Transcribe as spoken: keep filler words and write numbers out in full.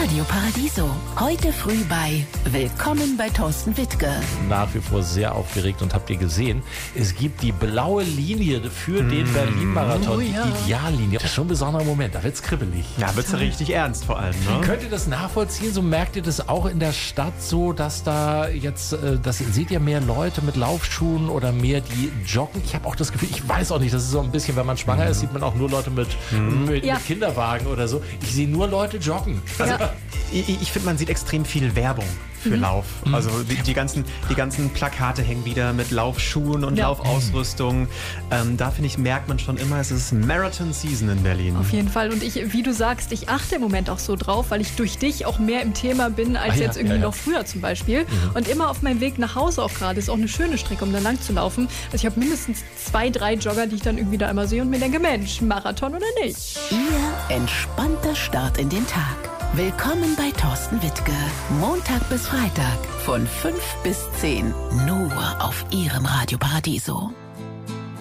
Radio Paradiso. Heute früh bei Willkommen bei Thorsten Wittke. Nach wie vor sehr aufgeregt und habt ihr gesehen, es gibt die blaue Linie für den mm. Berlin-Marathon, Oh, die ja. Ideallinie. Das ist schon ein besonderer Moment, da wird's kribbelig. Ja, wird's richtig ernst vor allem, ne? Könnt ihr das nachvollziehen? So merkt ihr das auch in der Stadt so, dass da jetzt, äh, das seht ihr mehr Leute mit Laufschuhen oder mehr die joggen? Ich habe auch das Gefühl, ich weiß auch nicht, das ist so ein bisschen, wenn man schwanger mhm. ist, sieht man auch nur Leute mit, mhm. mit, Ja. mit Kinderwagen oder so. Ich sehe nur Leute joggen. Also, Ja. Ich, ich finde, man sieht extrem viel Werbung für Mhm. Lauf. Also die, die, ganzen, die ganzen Plakate hängen wieder mit Laufschuhen und Ja. Laufausrüstung. Ähm, da finde ich, merkt man schon immer, es ist Marathon Season in Berlin. Auf jeden Fall. Und ich, wie du sagst, ich achte im Moment auch so drauf, weil ich durch dich auch mehr im Thema bin als Ah ja, jetzt irgendwie ja, ja. noch früher zum Beispiel. Und immer auf meinem Weg nach Hause auch gerade. Ist auch eine schöne Strecke, um da lang zu laufen. Also ich habe mindestens zwei, drei Jogger, die ich dann irgendwie da immer sehe und mir denke, Mensch, Marathon oder nicht? Ihr entspannter Start in den Tag. Willkommen bei Thorsten Wittke. Montag bis Freitag von fünf bis zehn. Nur auf Ihrem Radio Paradiso.